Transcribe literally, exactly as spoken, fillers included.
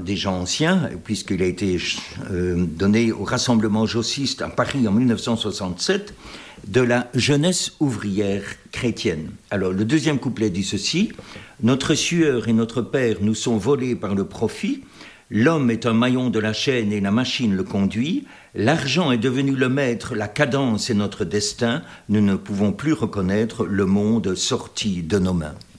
déjà ancien, puisqu'il a été euh, donné au Rassemblement jossiste à Paris en mille neuf cent soixante-sept, de la jeunesse ouvrière chrétienne. Alors, le deuxième couplet dit ceci: « Notre sueur et notre père nous sont volés par le profit. L'homme est un maillon de la chaîne et la machine le conduit. L'argent est devenu le maître, la cadence est notre destin. Nous ne pouvons plus reconnaître le monde sorti de nos mains. »